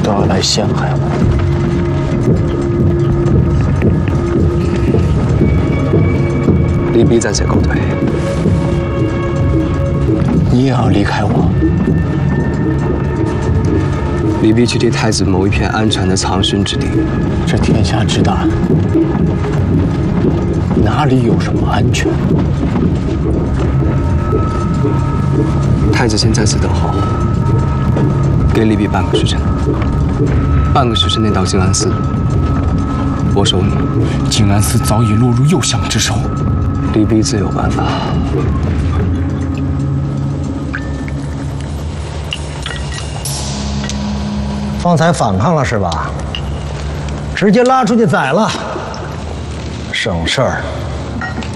都要来陷害我。 李泌暂且告退。 你也要离开我？ 李泌去替太子谋一片安全的藏身之地。 这天下之大，哪里有什么安全？ 太子先在此等候，给李泌半个时辰。半个时辰内到静安寺，我守你。 静安寺早已落入右相之手， 李泌自有办法。 方才反抗了是吧？直接拉出去宰了，省事儿。